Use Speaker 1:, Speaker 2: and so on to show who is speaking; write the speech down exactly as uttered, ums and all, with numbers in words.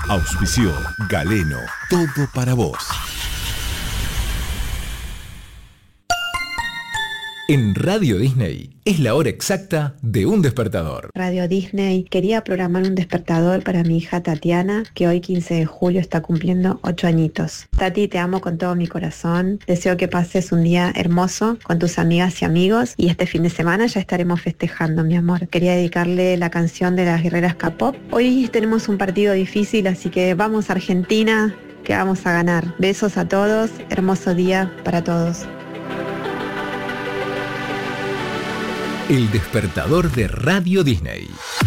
Speaker 1: Auspició Galeno, todo para vos. En Radio Disney es la hora exacta de un despertador.
Speaker 2: Radio Disney, quería programar un despertador para mi hija Tatiana, que hoy quince de julio está cumpliendo ocho añitos. Tati, te amo con todo mi corazón. Deseo que pases un día hermoso con tus amigas y amigos y este fin de semana ya estaremos festejando, mi amor. Quería dedicarle la canción de las guerreras K-pop. Hoy tenemos un partido difícil, así que vamos Argentina, que vamos a ganar. Besos a todos, hermoso día para todos.
Speaker 1: El despertador de Radio Disney.